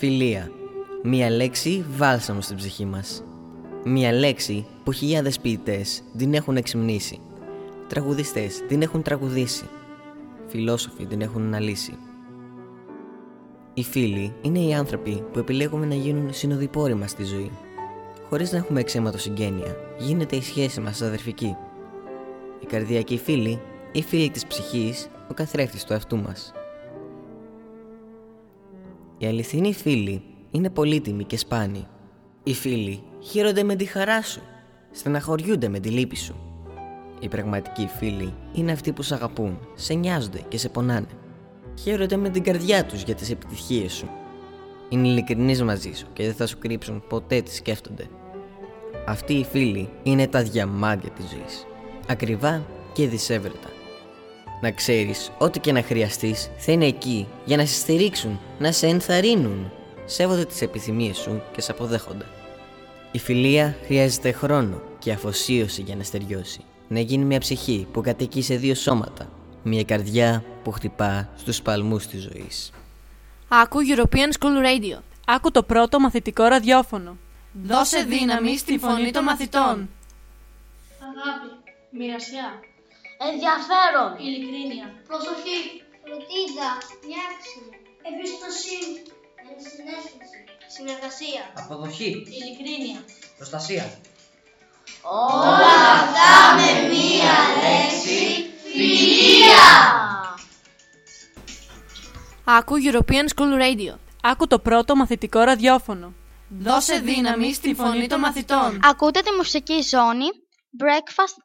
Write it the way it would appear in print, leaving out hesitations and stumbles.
Φιλία. Μία λέξη βάλσαμο στην ψυχή μας. Μία λέξη που χιλιάδες ποιητές την έχουν εξυμνήσει. Τραγουδιστές την έχουν τραγουδήσει. Φιλόσοφοι την έχουν αναλύσει. Οι φίλοι είναι οι άνθρωποι που επιλέγουμε να γίνουν συνοδοιπόροι μας στη ζωή. Χωρίς να έχουμε εξαίματο συγγένεια, γίνεται η σχέση μας αδερφική. Οι καρδιακοί φίλοι, οι φίλοι της ψυχής, ο καθρέφτης του εαυτού μας. Οι αληθινοί φίλοι είναι πολύτιμοι και σπάνιοι. Οι φίλοι χαίρονται με τη χαρά σου, στεναχωριούνται με τη λύπη σου. Οι πραγματικοί φίλοι είναι αυτοί που σε αγαπούν, σε νοιάζονται και σε πονάνε. Χαίρονται με την καρδιά τους για τις επιτυχίες σου. Είναι ειλικρινείς μαζί σου και δεν θα σου κρύψουν ποτέ τι σκέφτονται. Αυτοί οι φίλοι είναι τα διαμάντια της ζωής. Ακριβά και δυσέβρετα. Να ξέρεις, ό,τι και να χρειαστείς θα είναι εκεί για να σε στηρίξουν, να σε ενθαρρύνουν. Σέβονται τις επιθυμίες σου και σε αποδέχονται. Η φιλία χρειάζεται χρόνο και αφοσίωση για να στεριώσει. Να γίνει μια ψυχή που κατοικεί σε δύο σώματα. Μια καρδιά που χτυπά στους παλμούς της ζωής. Άκου European School Radio. Άκου το πρώτο μαθητικό ραδιόφωνο. Δώσε δύναμη στη φωνή των μαθητών. Αγάπη, μοιρασιά, ενδιαφέρον, ειλικρίνεια, προσοχή, φροντίδα, νιάξιμο, εμπιστοσύνη, ενσυναίσθηση, συνεργασία, αποδοχή, ειλικρίνεια, προστασία. Όλα αυτά με μία λέξη, φιλία! Άκου European School Radio. Άκου το πρώτο μαθητικό ραδιόφωνο. Δώσε δύναμη στη φωνή των μαθητών. Ακούτε τη μουσική ζώνη Breakfast